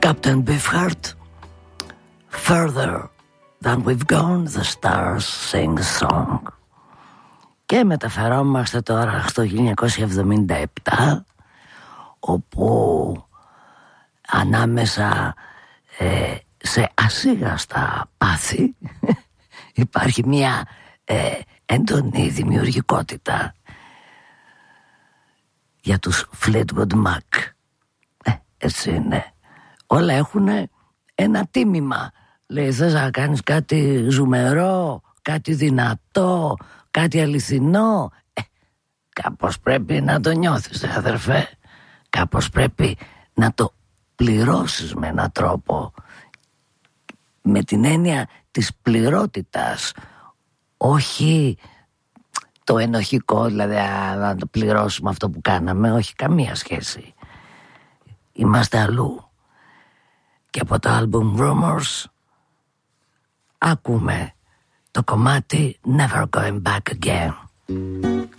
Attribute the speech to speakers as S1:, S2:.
S1: Captain Beefheart, Further than we've gone, the stars sing a song. Και μεταφερόμαστε τώρα στο 1977, όπου ανάμεσα σε ασίγαστα πάθη υπάρχει μια έντονη δημιουργικότητα για τους Fleetwood Mac. Έτσι είναι. Όλα έχουν ένα τίμημα. Λέει, θες να κάνεις κάτι ζουμερό, κάτι δυνατό, κάτι αληθινό? Κάπως πρέπει να το νιώθεις, αδερφέ. Κάπως πρέπει να το πληρώσεις με έναν τρόπο, με την έννοια της πληρότητας, όχι το ενοχικό, δηλαδή να το πληρώσουμε αυτό που κάναμε. Όχι, καμία σχέση. Είμαστε αλλού. Και από το album Rumors ακούμε το κομμάτι Never Going Back Again.